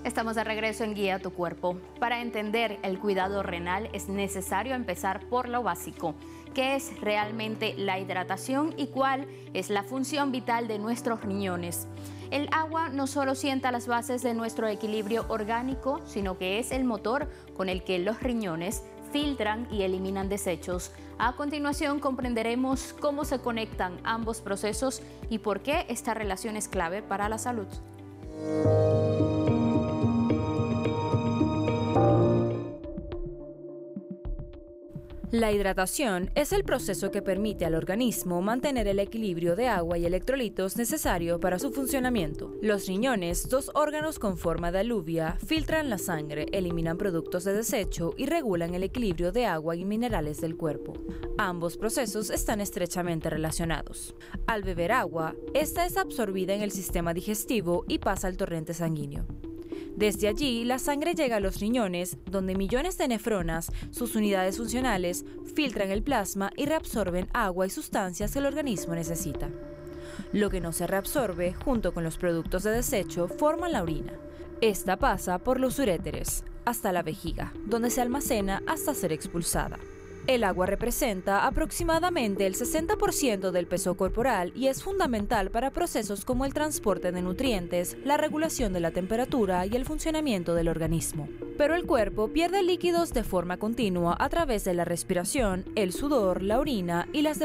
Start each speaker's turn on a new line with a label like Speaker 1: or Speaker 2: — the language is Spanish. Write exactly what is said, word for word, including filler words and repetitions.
Speaker 1: Estamos de regreso en Guía a tu Cuerpo. Para entender el cuidado renal es necesario empezar por lo básico. ¿Qué es realmente la hidratación y cuál es la función vital de nuestros riñones? El agua no solo sienta las bases de nuestro equilibrio orgánico, sino que es el motor con el que los riñones filtran y eliminan desechos. A continuación comprenderemos cómo se conectan ambos procesos y por qué esta relación es clave para la salud.
Speaker 2: La hidratación es el proceso que permite al organismo mantener el equilibrio de agua y electrolitos necesario para su funcionamiento. Los riñones, dos órganos con forma de aluvia, filtran la sangre, eliminan productos de desecho y regulan el equilibrio de agua y minerales del cuerpo. Ambos procesos están estrechamente relacionados. Al beber agua, esta es absorbida en el sistema digestivo y pasa al torrente sanguíneo. Desde allí, la sangre llega a los riñones, donde millones de nefronas, sus unidades funcionales, filtran el plasma y reabsorben agua y sustancias que el organismo necesita. Lo que no se reabsorbe, junto con los productos de desecho, forman la orina. Esta pasa por los uréteres, hasta la vejiga, donde se almacena hasta ser expulsada. El agua representa aproximadamente el sesenta por ciento del peso corporal y es fundamental para procesos como el transporte de nutrientes, la regulación de la temperatura y el funcionamiento del organismo. Pero el cuerpo pierde líquidos de forma continua a través de la respiración, el sudor, la orina y las